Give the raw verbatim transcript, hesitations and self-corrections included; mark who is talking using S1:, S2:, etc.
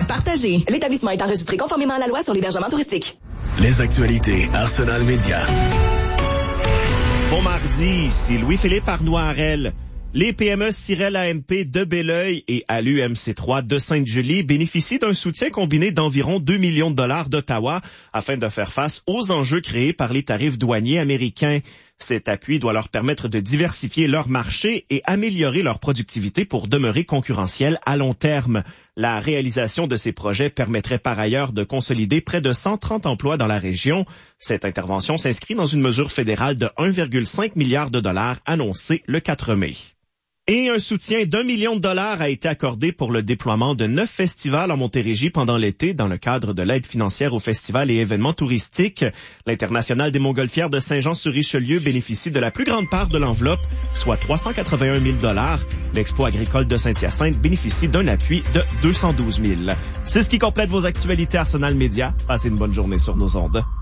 S1: partagé. L'établissement est enregistré conformément à la loi sur l'hébergement touristique.
S2: Les actualités Arsenal Média.
S3: Bon mardi, c'est Louis-Philippe Arnoirel. Les P M E Cyrel A M P de Belleuil et A L U M C trois de Sainte-Julie bénéficient d'un soutien combiné d'environ deux millions de dollars d'Ottawa afin de faire face aux enjeux créés par les tarifs douaniers américains. Cet appui doit leur permettre de diversifier leur marché et améliorer leur productivité pour demeurer concurrentiels à long terme. La réalisation de ces projets permettrait par ailleurs de consolider près de cent trente emplois dans la région. Cette intervention s'inscrit dans une mesure fédérale de un virgule cinq milliard de dollars annoncée le quatre mai. Et un soutien d'un million de dollars a été accordé pour le déploiement de neuf festivals en Montérégie pendant l'été dans le cadre de l'aide financière aux festivals et événements touristiques. L'International des Montgolfières de Saint-Jean-sur-Richelieu bénéficie de la plus grande part de l'enveloppe, soit trois cent quatre-vingt-un mille dollars. L'Expo agricole de Saint-Hyacinthe bénéficie d'un appui de deux cent douze mille. C'est ce qui complète vos actualités Arsenal Média. Passez une bonne journée sur nos ondes.